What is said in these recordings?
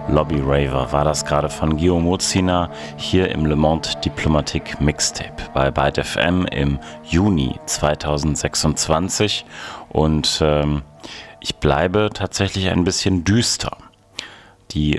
Lobby Raver war das gerade von Guillaume Mozina hier im Le Monde Diplomatique Mixtape bei Byte FM im Juni 2026 und ich bleibe tatsächlich ein bisschen düster. Die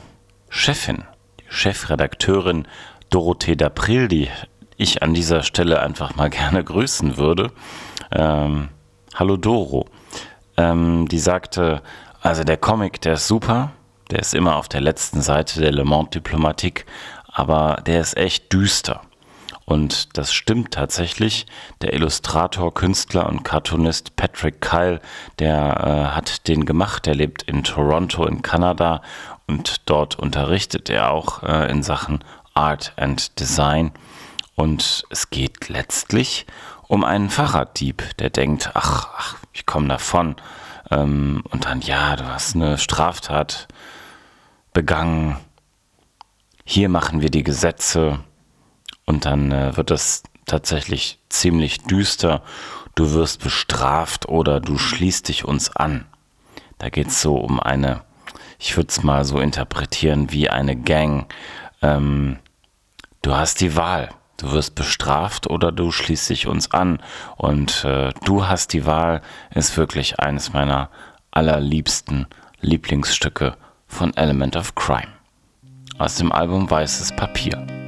Chefredakteurin Dorothee d'April, die ich an dieser Stelle einfach mal gerne grüßen würde, hallo Doro, die sagte, also der Comic, der ist super, der ist immer auf der letzten Seite der Le Monde Diplomatique, aber der ist echt düster. Und das stimmt tatsächlich. Der Illustrator, Künstler und Cartoonist Patrick Kyle, der hat den gemacht. Der lebt in Toronto in Kanada und dort unterrichtet er auch in Sachen Art and Design. Und es geht letztlich um einen Fahrraddieb, der denkt, ach ich komme davon. Und dann, ja, du hast eine Straftat begangen. Hier machen wir die Gesetze. Und dann wird es tatsächlich ziemlich düster. Du wirst bestraft oder du schließt dich uns an. Da geht es so um eine, ich würde es mal so interpretieren, wie eine Gang. Du hast die Wahl. Du wirst bestraft oder du schließt dich uns an. Und du hast die Wahl ist wirklich eines meiner allerliebsten Lieblingsstücke von Element of Crime. Aus dem Album Weißes Papier.